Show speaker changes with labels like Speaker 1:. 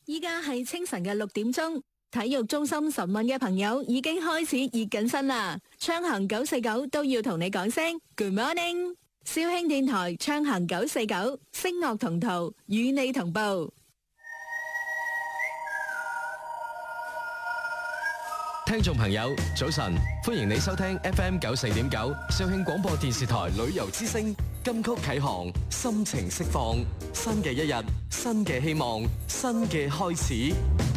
Speaker 1: 依家係清晨嘅6點鐘，體育中心晨運嘅朋友已經開始熱緊身啦。昌行949都要同你講聲 Good morning。肇慶電台昌行949，聲樂同途，與你同步。
Speaker 2: 聽眾朋友，早晨，歡迎你收聽 FM 94.9肇慶廣播電視台旅遊之聲金曲啟航，心情釋放，新嘅一日，新嘅希望，新嘅開始。